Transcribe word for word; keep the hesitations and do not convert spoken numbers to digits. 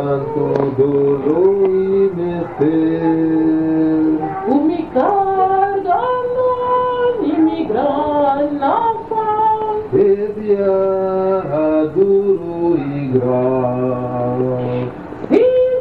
canto doloroime ter. O mi cargano imigrana fan. E via duro e gra.